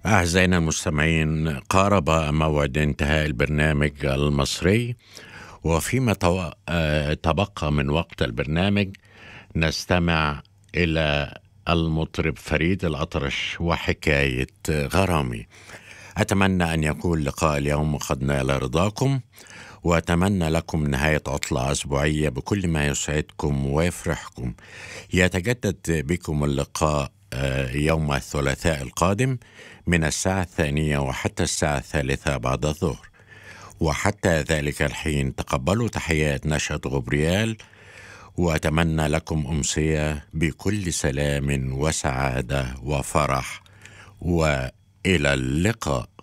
أعزائنا المستمعين، قارب موعد انتهاء البرنامج المصري، وفيما تبقى من وقت البرنامج نستمع إلى المطرب فريد الأطرش وحكاية غرامي. أتمنى أن يكون لقاء اليوم قد نال رضاكم، وأتمنى لكم نهاية عطلة أسبوعية بكل ما يسعدكم ويفرحكم. يتجدد بكم اللقاء يوم الثلاثاء القادم من الساعة 2 وحتى الساعة 3 بعد الظهر، وحتى ذلك الحين تقبلوا تحيات نشأة غبريال، وأتمنى لكم أمسية بكل سلام وسعادة وفرح، وإلى اللقاء.